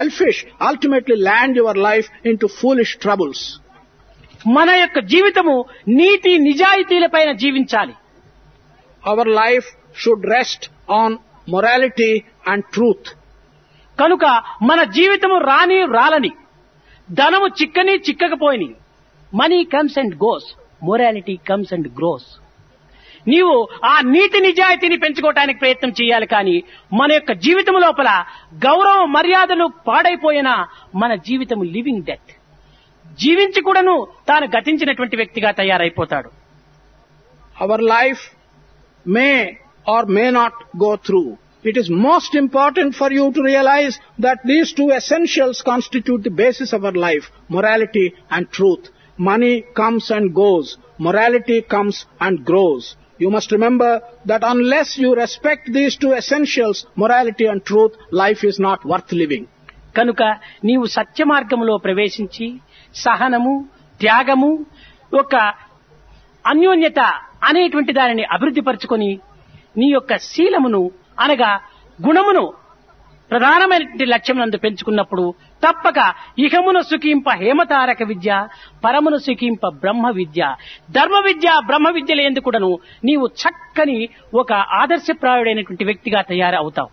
selfish ultimately land your life into foolish troubles. మన యొక్క జీవితము నీతి నిజాయితీలపైన జీవించాలి. Our life should rest on morality and truth. కనుక మన జీవితము రాలని, ధనము చిక్కకపోయిని, money comes and goes, morality comes and grows. నీవు ఆ నీతి నిజాయితీని పెంచుకోవటానికి ప్రయత్నం చేయాలి. కానీ మన యొక్క జీవితం లోపల గౌరవ మర్యాదలు పాడైపోయినా మన జీవితము లివింగ్ డెత్, జీవించి కూడాను తాను గతించినటువంటి వ్యక్తిగా తయారైపోతాడు. Our life may or may not go through. It is most important for you to realize that these two essentials constitute the basis of our life, morality and truth. Money comes and goes, morality comes and grows. You must remember that unless you respect these two essentials, morality and truth, life is not worth living. కనుక నీవు సత్య మార్గములో ప్రవేశించి సహనము, త్యాగము, ఒక అన్యోన్యత అనేటువంటి దానిని అభివృద్ధి పరుచుకొని నీ యొక్క శీలమును అనగా గుణమును ప్రధానమైనటువంటి లక్ష్యమునందు పెంచుకున్నప్పుడు తప్పక ఇహమును సుఖింప హేమతారక విద్య, పరమును సుఖింప బ్రహ్మ విద్య, ధర్మ విద్య, బ్రహ్మ విద్యలు ఎందుకుడను నీవు చక్కని ఒక ఆదర్శప్రాయుడైనటువంటి వ్యక్తిగా తయారవుతావు.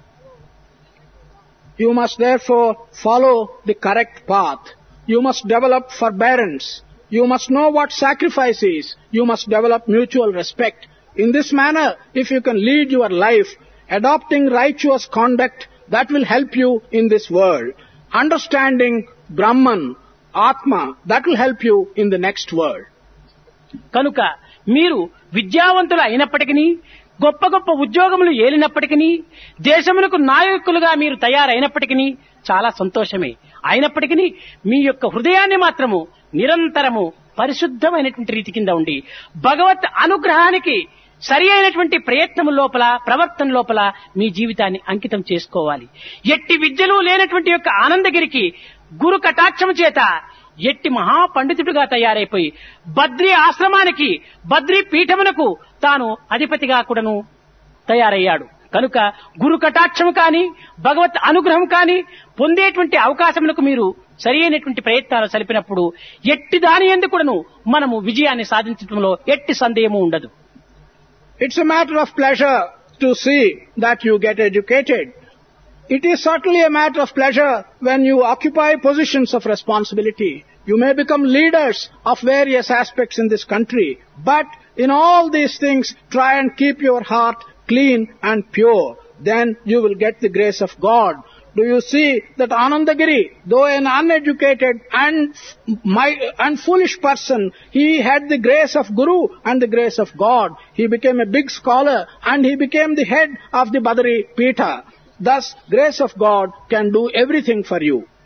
You must therefore follow the correct path. You must develop forbearance. You must know what sacrifice is. You must develop mutual respect. In this manner, if you can lead your life, adopting righteous conduct, that will help you in this world. Understanding Brahman, Atma, that will help you in the next world. కనుక మీరు విద్యావంతులు అయినప్పటికీ, గొప్ప గొప్ప ఉద్యోగములు ఏలినప్పటికీ, దేశమునకు నాయకులుగా మీరు తయారైనప్పటికీ చాలా సంతోషమే. అయినప్పటికీ మీ యొక్క హృదయాన్ని మాత్రము నిరంతరము పరిశుద్ధమైనటువంటి రీతి కింద ఉండి భగవత్ అనుగ్రహానికి సరి అయినటువంటి ప్రయత్నం లోపల, ప్రవర్తన లోపల మీ జీవితాన్ని అంకితం చేసుకోవాలి. ఎట్టి విద్యలు లేనటువంటి యొక్క ఆనందగిరికి గురు కటాక్షము చేత ఎట్టి మహాపండితుడిగా తయారైపోయి బద్రీ ఆశ్రమానికి, బద్రీ పీఠమునకు తాను అధిపతిగా కూడాను తయారయ్యాడు. కనుక గురు కటాక్షము కాని, భగవత్ అనుగ్రహం కాని పొందేటువంటి అవకాశములకు మీరు సరి అయినటువంటి ప్రయత్నాలు సలిపినప్పుడు ఎట్టి దాని యందు కూడాను మనము విజయాన్ని సాధించడంలో ఎట్టి సందేహము ఉండదు. It's a matter of pleasure to see that you get educated. It is certainly a matter of pleasure when you occupy positions of responsibility. You may become leaders of various aspects in this country, but in all these things, try and keep your heart clean and pure. Then you will get the grace of God. Do you see that Anandagiri, though an uneducated and foolish person, he had the grace of Guru and the grace of God. He became a big scholar and he became the head of the Badri Pitha. Thus, grace of God can do everything for you.